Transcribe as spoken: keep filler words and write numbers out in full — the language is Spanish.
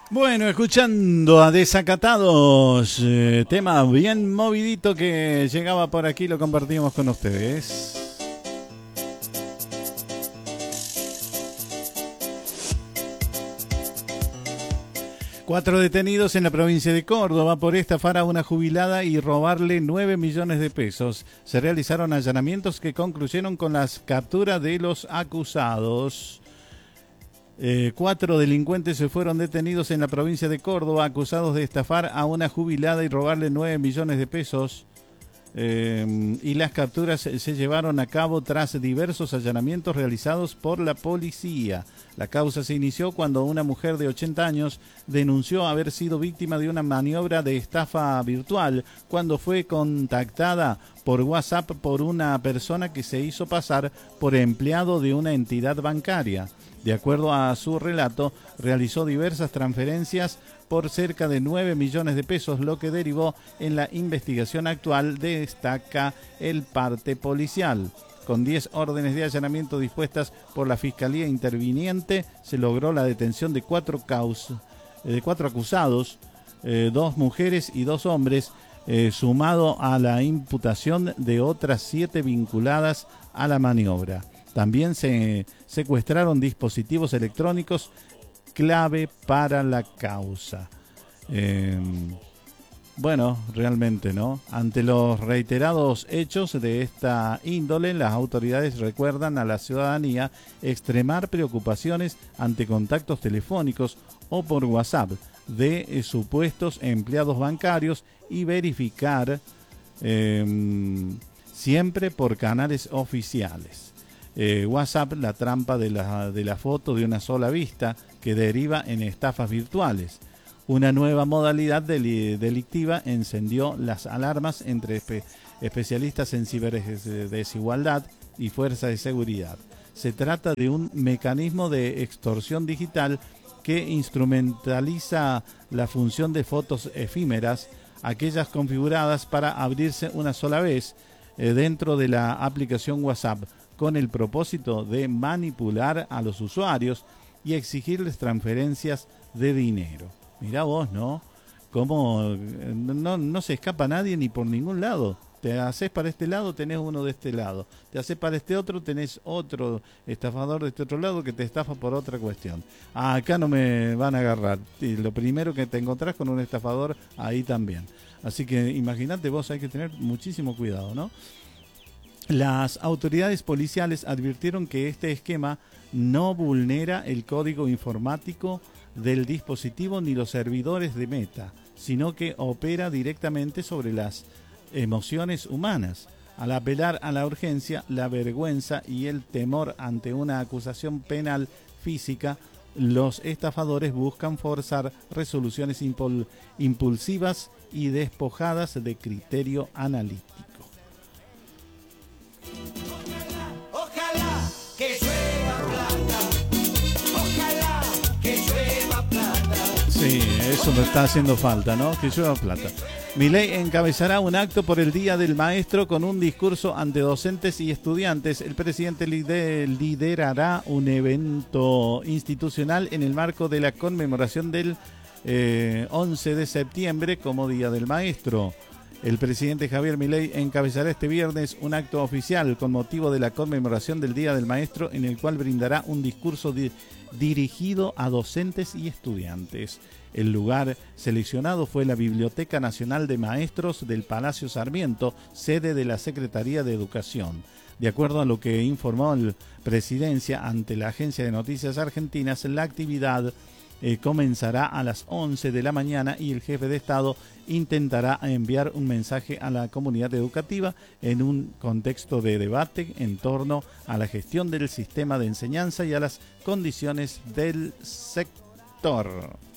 Bueno, escuchando a Desacatados, eh, tema bien movidito que llegaba por aquí, lo compartimos con ustedes. Cuatro detenidos en la provincia de Córdoba por estafar a una jubilada y robarle nueve millones de pesos. Se realizaron allanamientos que concluyeron con la captura de los acusados. Eh, cuatro delincuentes se fueron detenidos en la provincia de Córdoba acusados de estafar a una jubilada y robarle nueve millones de pesos. Eh, y las capturas se llevaron a cabo tras diversos allanamientos realizados por la policía. La causa se inició cuando una mujer de ochenta años denunció haber sido víctima de una maniobra de estafa virtual cuando fue contactada por WhatsApp por una persona que se hizo pasar por empleado de una entidad bancaria. De acuerdo a su relato, realizó diversas transferencias por cerca de nueve millones de pesos, lo que derivó en la investigación actual, destaca el parte policial. Con diez órdenes de allanamiento dispuestas por la Fiscalía Interviniente, se logró la detención de cuatro, caus de cuatro acusados, eh, dos mujeres y dos hombres, eh, sumado a la imputación de otras siete vinculadas a la maniobra. También se secuestraron dispositivos electrónicos clave para la causa. Eh, bueno, realmente, ¿no? Ante los reiterados hechos de esta índole, las autoridades recuerdan a la ciudadanía extremar preocupaciones ante contactos telefónicos o por WhatsApp de eh, supuestos empleados bancarios y verificar eh, siempre por canales oficiales. Eh, WhatsApp, la trampa de la, de la foto de una sola vista que deriva en estafas virtuales. Una nueva modalidad del, delictiva encendió las alarmas entre espe, especialistas en ciberdesigualdad y fuerzas de seguridad. Se trata de un mecanismo de extorsión digital que instrumentaliza la función de fotos efímeras, aquellas configuradas para abrirse una sola vez eh, dentro de la aplicación WhatsApp, con el propósito de manipular a los usuarios y exigirles transferencias de dinero. Mirá vos, ¿no? Cómo no, no se escapa nadie ni por ningún lado. Te haces para este lado, tenés uno de este lado. Te haces para este otro, tenés otro estafador de este otro lado que te estafa por otra cuestión. Ah, acá no me van a agarrar. Y lo primero que te encontrás con un estafador, ahí también. Así que imagínate vos, hay que tener muchísimo cuidado, ¿no? Las autoridades policiales advirtieron que este esquema no vulnera el código informático del dispositivo ni los servidores de Meta, sino que opera directamente sobre las emociones humanas. Al apelar a la urgencia, la vergüenza y el temor ante una acusación penal física, los estafadores buscan forzar resoluciones impul- impulsivas y despojadas de criterio analítico. Ojalá que llueva plata, ojalá que llueva plata. Sí, eso nos está haciendo falta, ¿no? Que llueva plata. Milei encabezará un acto por el Día del Maestro con un discurso ante docentes y estudiantes. El presidente liderará un evento institucional en el marco de la conmemoración del eh, once de septiembre como Día del Maestro. El presidente Javier Milei encabezará este viernes un acto oficial con motivo de la conmemoración del Día del Maestro, en el cual brindará un discurso di- dirigido a docentes y estudiantes. El lugar seleccionado fue la Biblioteca Nacional de Maestros del Palacio Sarmiento, sede de la Secretaría de Educación. De acuerdo a lo que informó el Presidencia ante la Agencia de Noticias Argentinas, la actividad Eh, comenzará a las once de la mañana y el jefe de Estado intentará enviar un mensaje a la comunidad educativa en un contexto de debate en torno a la gestión del sistema de enseñanza y a las condiciones del sector.